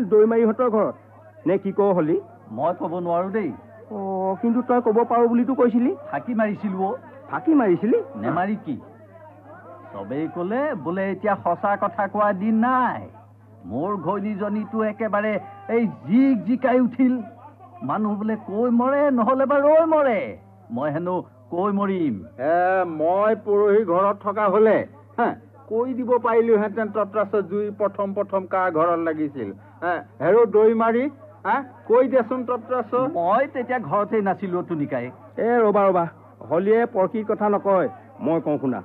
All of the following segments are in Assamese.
দৈমাৰীহঁতৰ ঘৰত নে কি কওঁ হলি মই ক'ব নোৱাৰো দেই কিন্তু তই ক'ব পাৰো বুলিতো কৈছিলি ফাঁকি মাৰিছিলো ফাঁকি মাৰিছিলি নেমাৰি কি চবেই ক'লে বোলে এতিয়া সঁচা কথা কোৱা দিন নাই মোৰ ঘৈণীজনীটো একেবাৰে এই জিকাই উঠিল মানুহ বোলে কৈ মৰে নহ'লে বা ৰৈ মৰে মই হেনো কৈ মৰিম মই পৰহি ঘৰত থকা হ'লে কৈ দিব পাৰিলোহেঁতেন তত্ৰাচৰ জুই প্ৰথম কাৰ ঘৰত লাগিছিল হেৰো দৈ মাৰি কৈ দেচোন তত্ৰাচৰ মই তেতিয়া ঘৰতেই নাছিলো টুনিকাই ৰ'বা হলিয়ে পৰকীৰ কথা নকয় মই কওঁ শুনা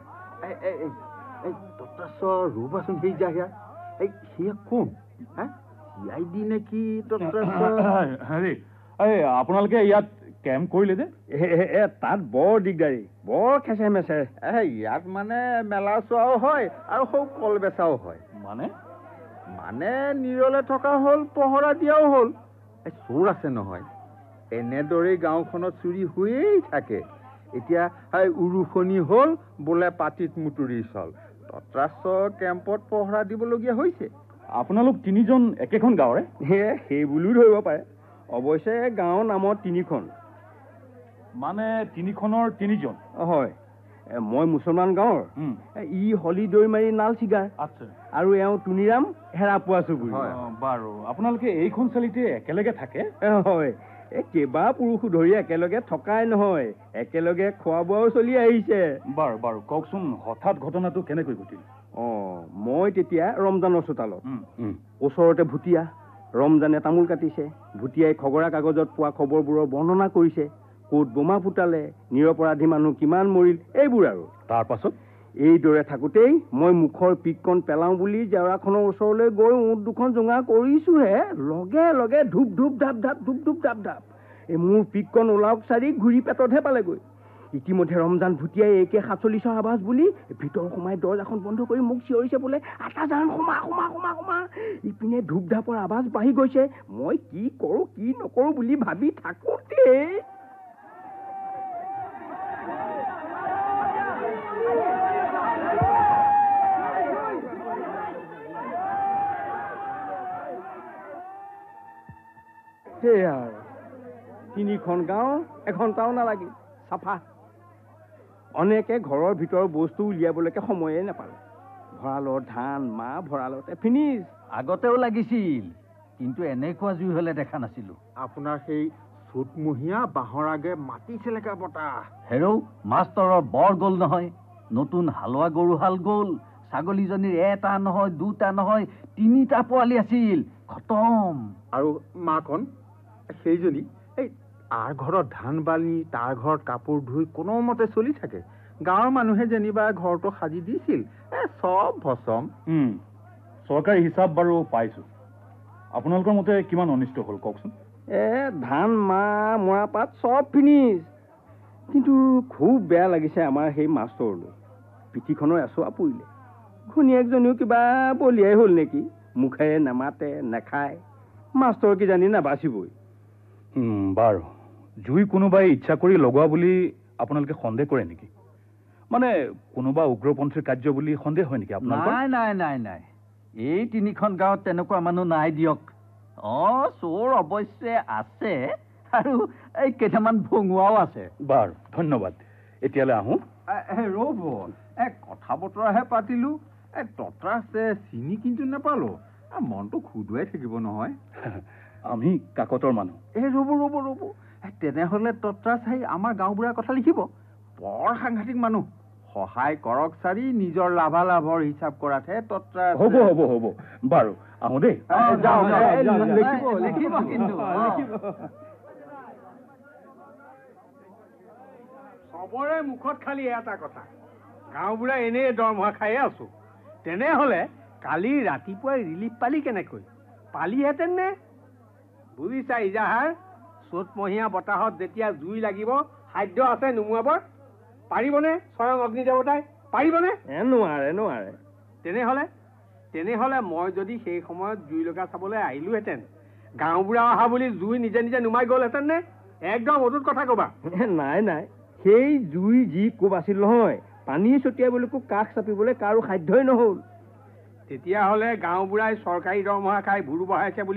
তত্ৰাচৰ ৰ'বাচোন সেই যাহিয়া সিয়া কোন CID নে কি তত্ৰাচৰ হেৰি আপোনালোকে ইয়াত কেম্প কৰিলে যে তাত বৰ দিগদাৰী বৰ খেচে মেচে ইয়াত মানে মেলা চোৱাও হয় আৰু সৌ কল বেচাও হয় মানে নিৰলে থকা হ'ল পহৰা দিয়াও হ'ল চোৰ আছে নহয় এনেদৰেই গাঁওখনত চুৰি হৈয়েই থাকে এতিয়া উৰুখনি হ'ল বোলে পাতিত মুতুৰি চল তত্ৰাচৰ কেম্পত পহৰা দিবলগীয়া হৈছে আপোনালোক তিনিজন একেখন গাঁৱৰে সেই বুলিও ধৰিব পাৰে অৱশ্যে গাঁৱৰ নামত তিনিখন মানে তিনিখনৰ তিনিজন হয় মই মুছলমান গাঁৱৰ ই হলি দৈমাৰী নাল চিগাৰ আচ্ছা আৰু এওঁ টুনিৰাম হেৰাপোৱা চুবুৰী বাৰু আপোনালোকে এইখন চালিতে একেলগে থাকে হয় কেইবা পুৰুষো ধৰি একেলগে থকাই নহয় একেলগে খোৱা বোৱাও চলি আহিছে বাৰু কওকচোন হঠাৎ ঘটনাটো কেনেকৈ ঘটিল মই তেতিয়া ৰমজানৰ চোতালত ওচৰতে ভুটীয়া ৰমজানে তামোল কাটিছে ভুটীয়াই খগৰা কাগজত পোৱা খবৰবোৰৰ বৰ্ণনা কৰিছে ক'ত বোমা ফুটালে নিৰপৰাধী মানুহ কিমান মৰিল এইবোৰ আৰু তাৰ পাছত এইদৰে থাকোঁতেই মই মুখৰ পিককণ পেলাওঁ বুলি জেওৰাখনৰ ওচৰলৈ গৈ উঠ দুখন জোঙা কৰিছোহে লগে লগে ধূপ ধূপ ধাপ ধাপ এই মোৰ পিককণ ওলাওক চাৰি ঘূৰি পেটতহে পালেগৈ ইতিমধ্যে ৰমজান ভুটীয়াই একে 47 আৱাজ বুলি ভিতৰ সোমাই দৰজাখন বন্ধ কৰি মোক চিঞৰিছে বোলে আটা জান সোমা ইপিনে ধূপ ধাপৰ আৱাজ বাঢ়ি গৈছে মই কি কৰোঁ কি নকৰোঁ বুলি ভাবি থাকোঁতে সেয়া আৰু তিনিখন গাঁও এখন টাউন নালাগিল চাফা অনেকে ঘৰৰ ভিতৰৰ বস্তু উলিয়াবলৈকে সময়ে নাপালে ভঁৰালৰ ধান মাহ ভঁৰালতে ফিনিছ আগতেও লাগিছিল কিন্তু এনেকুৱা জুই হ'লে দেখা নাছিলো আপোনাৰ সেই চুটমহীয়া বাঁহৰ আগে মাটি চেলেকা বতাহ হেৰৌ মাষ্টৰৰ বৰ গ'ল নহয় নতুন হালোৱা গৰুহাল গ'ল ছাগলীজনীৰ এটা নহয় দুটা নহয় 3টা পোৱালি আছিল খতম আৰু মাকন সেইজনী তাৰ ঘৰত ধান বালি তাৰ ঘৰত কাপোৰ ধুই কোনোমতে চলি থাকে গাঁৱৰ মানুহে যেনিবা ঘৰটো সাজি দিছিল চব ভচম চৰকাৰী হিচাপ বাৰু পাইছো আপোনালোকৰ মতে কিমান অনিষ্ট হ'ল কওকচোন ধান মাহ মৰাপাত চব ফিনিছ কিন্তু খুব বেয়া লাগিছে আমাৰ সেই মাষ্টৰলৈ পিঠিখনৰ এচোৱা পৰিলে ঘৈণীয়েকজনীও কিবা বলিয়াই হ'ল নেকি মুখেৰে নেমাতে নেখায় মাষ্টৰ কিজানি নাবাচিবই বাৰু জুই কোনোবাই ইচ্ছা কৰি লগোৱা বুলি আপোনালোকে সন্দেহ কৰে নেকি মানে কোনোবা উগ্ৰপন্থীৰ কাৰ্য বুলি সন্দেহ হয় নেকি আপোনালোকৰ নাই এই তিনিখন গাঁৱত তেনেকুৱা মানুহ নাই দিয়ক চোৰ অৱশ্যে আছে আৰু এই কেইটামান ভঙুৱাও আছে বাৰু ধন্যবাদ এতিয়ালৈ আহোঁ ৰ'ব কথা বতৰাহে পাতিলো তত্ৰাচে চিনি কিন্তু নাপালো মনটো খুদুৱাই থাকিব নহয় আমি কাকতৰ মানুহ ৰ'ব তেনেহ'লে তত্ৰাচ আমাৰ গাঁওবুঢ়াৰ কথা লিখিব বৰ সাংঘাতিক মানুহ সহায় কৰক চাৰি নিজৰ লাভালাভৰ হিচাপ কৰাতহে তত্ৰাচ হ'ব বাৰু আহোঁ দেই লিখিব কিন্তু চবৰে মুখত খালি এটা কথা গাঁওবুঢ়া এনেই দৰমহা খায়ে আছো তেনেহ'লে কালি ৰাতিপুৱাই ৰিলিফ পালি কেনেকৈ পালিহেঁতেন নে বুজিছা ইজাহাৰ চ'তমহীয়া বতাহত যেতিয়া জুই লাগিব সাধ্য আছে নুমুৱাবৰ পাৰিবনে স্বয়ং অগ্নিদেৱতাই পাৰিবনে নোৱাৰে তেনেহ'লে মই যদি সেই সময়ত জুই লগা চাবলৈ আহিলোহেঁতেন গাঁওবুঢ়া অহা বুলি জুই নিজে নুমাই গ'লহেঁতেন নে একদম অটুট কথা ক'বা নাই সেই জুই যি কোব আছিল নহয় পানী ছটিয়াবলৈকো কাষ চাপিবলৈ কাৰো সাধ্যই নহ'ল তেতিয়াহ'লে গাঁওবুঢ়াই চৰকাৰী দৰমহা খাই ভুৰু বঢ়াইছে বুলি